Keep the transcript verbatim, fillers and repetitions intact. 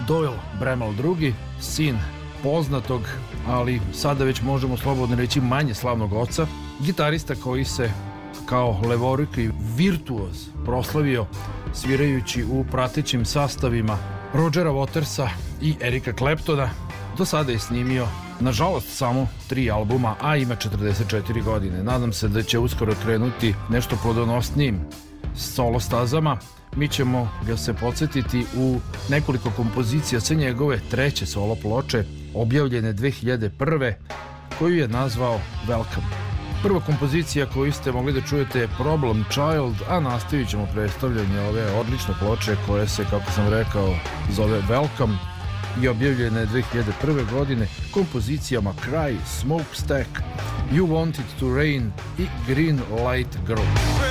Doyle Bramall drugi, sin poznatog, ali sada već možemo slobodno reći manje slavnog oca, gitarista koji se kao levoruki virtuoz proslavio svirajući u pratećim sastavima Rodgera Watersa i Erika Claptona. Do sada je snimio, nažalost, samo tri albuma, a ima četrdeset četiri godine. Nadam se da će uskoro krenuti nešto plodonosnijim solo stazama. Mi ćemo ga se podsjetiti u nekoliko kompozicija sa njegove treće solo ploče, objavljene dve hiljade prve, koju je nazvao Welcome. Prva kompozicija koju ste mogli da čujete je Problem Child, a nastavit ćemo predstavljanje ove odlične ploče koje se, kako sam rekao, zove Welcome i objavljene dve hiljade prve godine kompozicijama Cry, Smokestack, You Want It To Rain i Green Light Girl.